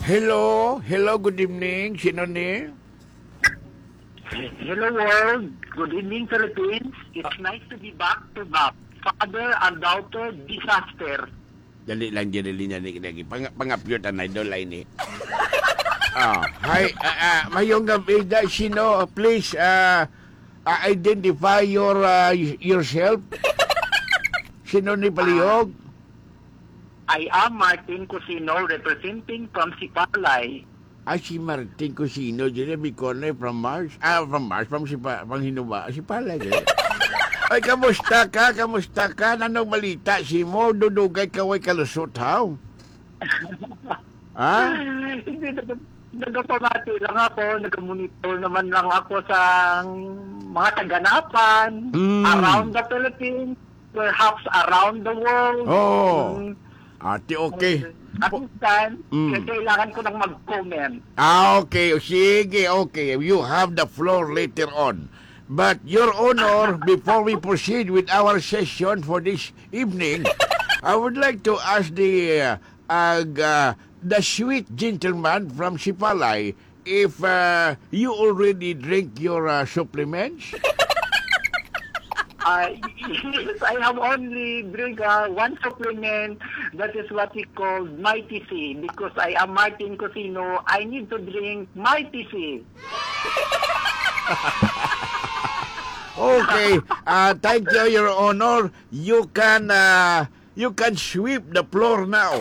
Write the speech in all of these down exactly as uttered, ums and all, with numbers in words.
Hello, hello, good evening. Sino ni? Hello world, good evening Philippines. It's nice to be back to back. Father and daughter disaster. Dali lang dyan, dali niya lagi. Pang, pang-upload ang idol line eh. Ah, hi, uh, uh, mayong gabi da, sino, please, uh, uh, identify your, uh, yourself. Sino ni Palihog? I am Martin Cusino representing from Sipalay. Ah, si Martin Cusino, dyan may corner from Mars. Ah, from Mars, from Sipa, from Hinuba, Sipalay. Eh. Ay, kamusta ka? Kamusta ka? Anong balita? Si mo, dudugay ka, way kalusot, how? Ha? Hindi, nagpamati lang ako, nag-monitor naman lang ako sa mga kaganapan Mm. around the Philippines, perhaps around the world. Oo. Mm. Ate, okay. At minsan, Mm. kailangan ko nang mag-comment. Ah, okay. Sige, okay. You have the floor later on. But, Your Honor, before we proceed with our session for this evening, I would like to ask the uh, uh, the sweet gentleman from Sipalay if uh, you already drink your uh, supplements. Uh, yes, I have only drink uh, one supplement. That is what we call Mighty C. Because I am Martin Cosino, I need to drink Mighty C. Okay. Uh, thank you, Your Honor. You can uh, you can sweep the floor now.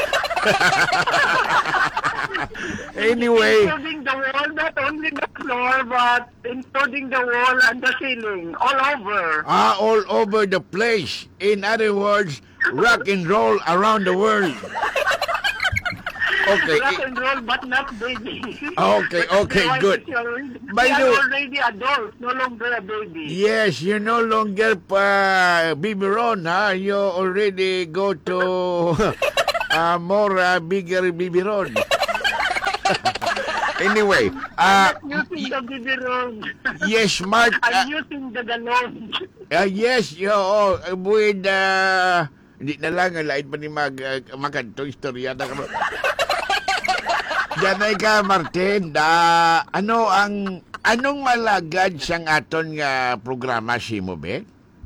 Anyway. Including the wall, not only the floor, but including the wall and the ceiling, all over. Ah, all over the place. In other words, rock and roll around the world. Okay. Rock and roll, but not baby. Okay, okay, Why good. is your- By They the- are already adults, no longer a baby. Yes, you no longer pa biberon, ha? You already go to uh, more uh, bigger biberon. Anyway, uh, I'm not using the biberon. yes, Mark. I'm Uh, using the galon. uh, yes, yo, oh, with uh, hindi na lang, lain pa ni mag, uh, makanto, istorya na ka. Janay ka, Martin, da, ano ang, anong malagad siyang aton nga programa si mo, be?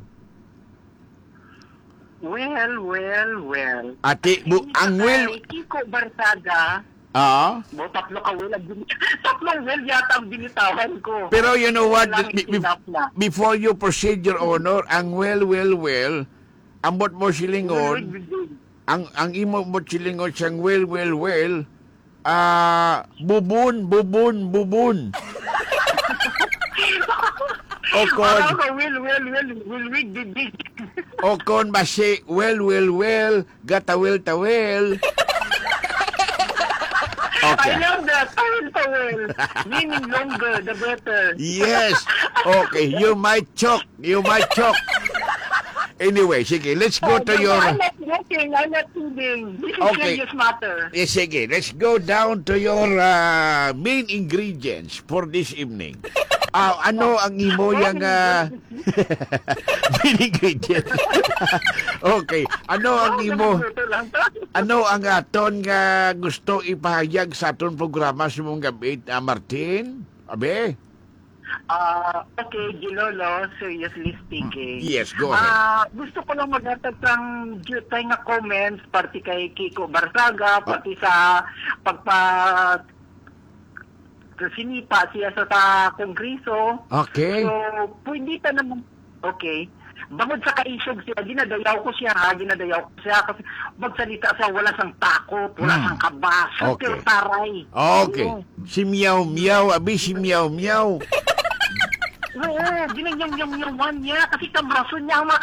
Well, well, well. Ati, bu, ang will, Kay Kiko Barsaga, ah, mo tatlo ka will, ang bin- tatlong will yata ang binitawan ko. pero you know what, Walang be- be- enough na. before you proceed, Your Honor, ang well, well, well, ambot mo silingon, ang, ang imo mo silingon siyang well, well, well, ah, bubun, bubun, bubun. O kon, Parang ka will, will, will, will, will, will, will. o kon basi, well, well, well, gatawel, tawel. I Okay. love that. I will to will. Meaning longer, the better. Yes. Okay, you might choke. You might choke. Anyway, sige, let's go to your... I'm not joking. I'm not kidding. This is Okay. serious matter. Yes, sige, let's go down to your uh, main ingredients for this evening. Ah, ano ang imo yang uh, main ingredients? Okay, ano ang imo... Ito lang to. Ano ang aton nga gusto ipahayag sa aton programa sa mong gabi, ah, Martin? Abe? Ah, okay, Gilolo, seriously speaking. Yes, go ahead. Ah, gusto ko lang maghatag ng jutay nga comments pati kay Kiko Barsaga, pati sa pagpa sinipa siya sa, sa kongreso. Okay. So, pwede ta naman, okay. Bangod sa kaisog siya, ginadayaw ko siya ha, ginadayaw ko siya kasi magsalita siya, wala sang takot, wala Hmm. sang kaba, super Okay. taray. Okay. Oo. Si Miao Miao, abi si Miao Miao. Oo, ginanyam-yam-yaman niya kasi kamraso niya ang mga